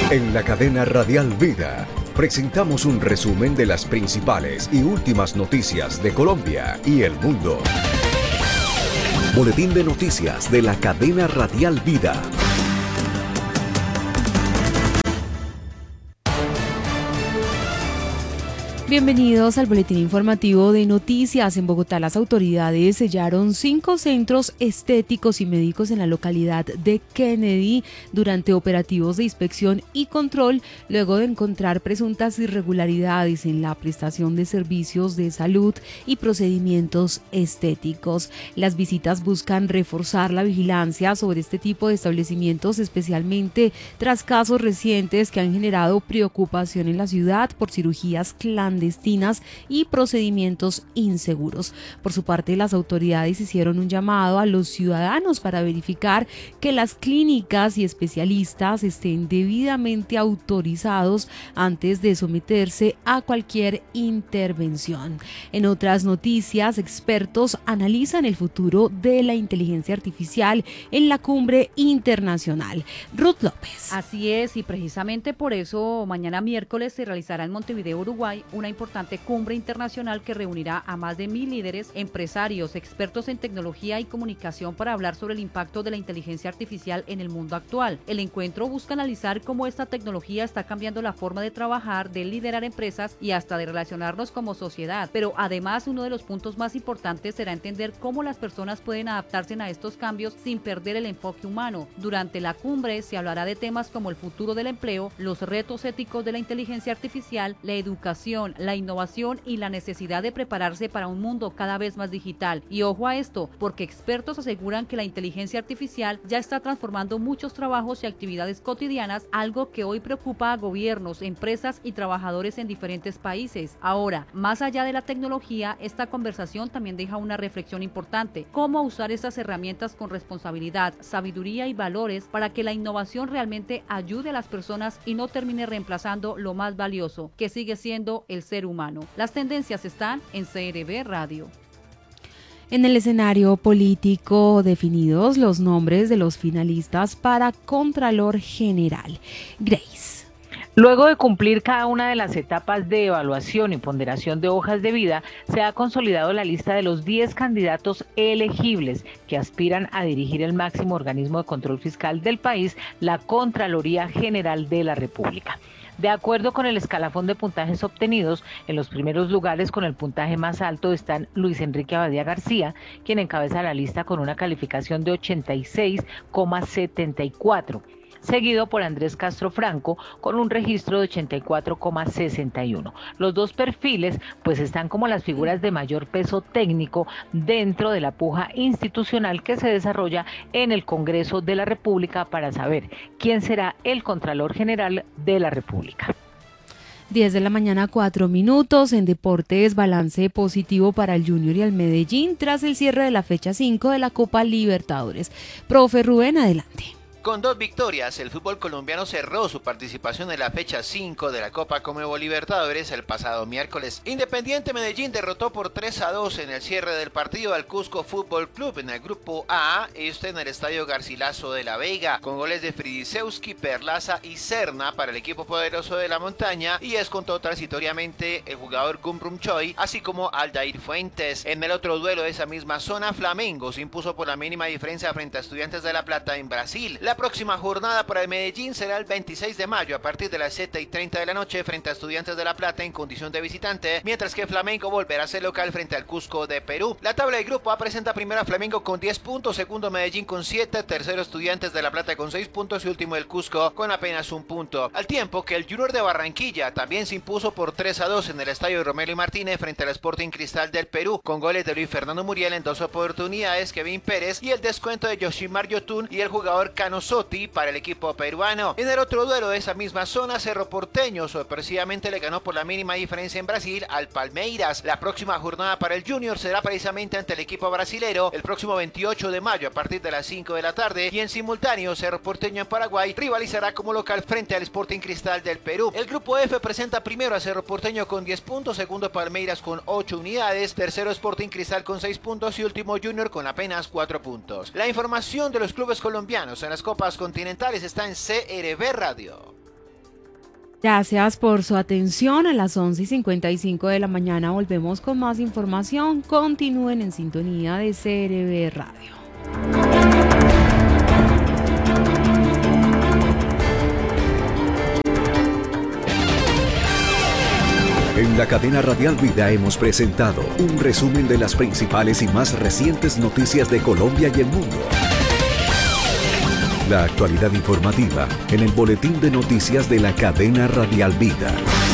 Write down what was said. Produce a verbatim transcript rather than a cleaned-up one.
En la cadena Radial Vida presentamos un resumen de las principales y últimas noticias de Colombia y el mundo. Boletín de noticias de la cadena Radial Vida. Bienvenidos al boletín informativo de noticias. En Bogotá, las autoridades sellaron cinco centros estéticos y médicos en la localidad de Kennedy durante operativos de inspección y control, luego de encontrar presuntas irregularidades en la prestación de servicios de salud y procedimientos estéticos. Las visitas buscan reforzar la vigilancia sobre este tipo de establecimientos, especialmente tras casos recientes que han generado preocupación en la ciudad por cirugías clandestinas clandestinas y procedimientos inseguros. Por su parte, las autoridades hicieron un llamado a los ciudadanos para verificar que las clínicas y especialistas estén debidamente autorizados antes de someterse a cualquier intervención. En otras noticias, expertos analizan el futuro de la inteligencia artificial en la cumbre internacional. Ruth López. Así es, y precisamente por eso mañana miércoles se realizará en Montevideo, Uruguay, una importante cumbre internacional que reunirá a más de mil líderes, empresarios, expertos en tecnología y comunicación para hablar sobre el impacto de la inteligencia artificial en el mundo actual. El encuentro busca analizar cómo esta tecnología está cambiando la forma de trabajar, de liderar empresas y hasta de relacionarnos como sociedad. Pero además, uno de los puntos más importantes será entender cómo las personas pueden adaptarse a estos cambios sin perder el enfoque humano. Durante la cumbre se hablará de temas como el futuro del empleo, los retos éticos de la inteligencia artificial, la educación, la innovación y la necesidad de prepararse para un mundo cada vez más digital. Y ojo a esto, porque expertos aseguran que la inteligencia artificial ya está transformando muchos trabajos y actividades cotidianas, algo que hoy preocupa a gobiernos, empresas y trabajadores en diferentes países. Ahora, más allá de la tecnología, esta conversación también deja una reflexión importante: cómo usar estas herramientas con responsabilidad, sabiduría y valores para que la innovación realmente ayude a las personas y no termine reemplazando lo más valioso, que sigue siendo el ser humano. Las tendencias están en C R B Radio. En el escenario político, definidos los nombres de los finalistas para Contralor General. Grace. Luego de cumplir cada una de las etapas de evaluación y ponderación de hojas de vida, se ha consolidado la lista de los diez candidatos elegibles que aspiran a dirigir el máximo organismo de control fiscal del país, la Contraloría General de la República. De acuerdo con el escalafón de puntajes obtenidos, en los primeros lugares con el puntaje más alto están Luis Enrique Abadía García, quien encabeza la lista con una calificación de ochenta y seis coma setenta y cuatro, seguido por Andrés Castro Franco con un registro de ochenta y cuatro coma sesenta y uno. Los dos perfiles pues están como las figuras de mayor peso técnico dentro de la puja institucional que se desarrolla en el Congreso de la República para saber quién será el Contralor General de la República. diez de la mañana, cuatro minutos. En deportes, balance positivo para el Junior y el Medellín tras el cierre de la fecha cinco de la Copa Libertadores. Profe Rubén, adelante. Con dos victorias, el fútbol colombiano cerró su participación en la fecha cinco de la Copa Conmebol Libertadores el pasado miércoles. Independiente Medellín derrotó por tres a dos en el cierre del partido al Cusco Fútbol Club en el grupo A, este en el estadio Garcilaso de la Vega, con goles de Fridisewski, Perlaza y Serna para el equipo poderoso de la montaña, y descontó transitoriamente el jugador Gumrum Choi, así como Aldair Fuentes. En el otro duelo de esa misma zona, Flamengo se impuso por la mínima diferencia frente a Estudiantes de La Plata en Brasil. La próxima jornada para el Medellín será el veintiséis de mayo a partir de las siete y treinta de la noche frente a Estudiantes de La Plata en condición de visitante, mientras que Flamengo volverá a ser local frente al Cusco de Perú. La tabla del grupo A presenta primero a Flamengo con diez puntos, segundo Medellín con siete, tercero Estudiantes de La Plata con seis puntos y último el Cusco con apenas un punto. Al tiempo que el Junior de Barranquilla también se impuso por tres a dos en el estadio Romero y Martínez frente al Sporting Cristal del Perú, con goles de Luis Fernando Muriel en dos oportunidades, Kevin Pérez y el descuento de Yoshimar Yotun y el jugador Cano Sotti para el equipo peruano. En el otro duelo de esa misma zona, Cerro Porteño sorpresivamente le ganó por la mínima diferencia en Brasil al Palmeiras. La próxima jornada para el Junior será precisamente ante el equipo brasilero el próximo veintiocho de mayo a partir de las cinco de la tarde, y en simultáneo Cerro Porteño en Paraguay rivalizará como local frente al Sporting Cristal del Perú. El grupo F presenta primero a Cerro Porteño con diez puntos, segundo Palmeiras con ocho unidades, tercero Sporting Cristal con seis puntos y último Junior con apenas cuatro puntos. La información de los clubes colombianos en las copas continentales está en C R B Radio. Gracias por su atención. A las once y cincuenta y cinco de la mañana volvemos con más información. Continúen en sintonía de C R B Radio. En la cadena Radial Vida hemos presentado un resumen de las principales y más recientes noticias de Colombia y el mundo. La actualidad informativa en el boletín de noticias de la cadena Radial Vida.